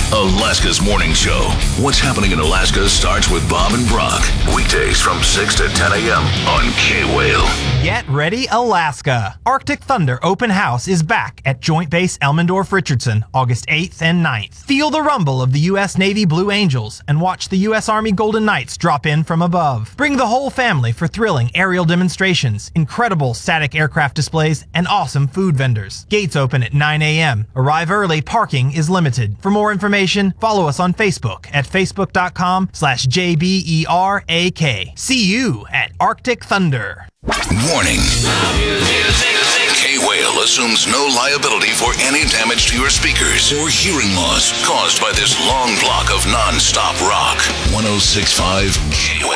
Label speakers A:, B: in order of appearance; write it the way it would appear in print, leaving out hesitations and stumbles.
A: Alaska's morning show. What's happening in Alaska starts with Bob and Brock. Weekdays from 6 to 10 a.m. on K-Whale.
B: Get ready, Alaska. Arctic Thunder Open House is back at Joint Base Elmendorf-Richardson, August 8th and 9th. Feel the rumble of the U.S. Navy Blue Angels and watch the U.S. Army Golden Knights drop in from above. Bring the whole family for thrilling aerial demonstrations, incredible static aircraft displays, and awesome food vendors. Gates open at 9 a.m. Arrive early, parking is limited. For more information, follow us on Facebook at facebook.com/JBERAK. See you at Arctic Thunder.
A: Warning. K-Whale assumes no liability for any damage to your speakers or hearing loss caused by this long block of non-stop rock. 106.5 K-Whale.